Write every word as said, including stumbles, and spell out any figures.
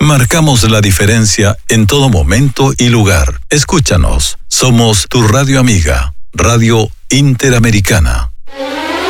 Marcamos la diferencia en todo momento y lugar. Escúchanos. Somos tu radio amiga, Radio Interamericana.